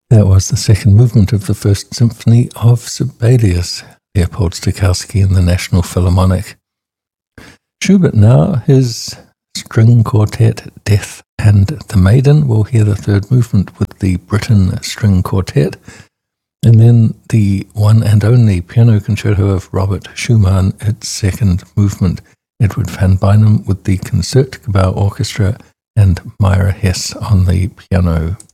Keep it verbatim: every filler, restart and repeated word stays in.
That was the second movement of the First Symphony of Sibelius, Leopold Stokowski and the National Philharmonic. Schubert now, his string quartet Death and the Maiden. We'll hear the third movement with the Britten String Quartet, and then the one and only piano concerto of Robert Schumann, its second movement, Edward van Beinum with the Concertgebouw Orchestra and Myra Hess on the piano.